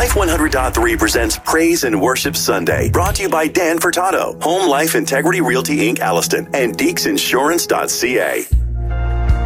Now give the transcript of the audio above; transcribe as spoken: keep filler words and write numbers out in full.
Life one hundred point three presents Praise and Worship Sunday, brought to you by Dan Furtado, Home Life Integrity Realty Incorporated. Alliston, and Deeks Insurance dot C A.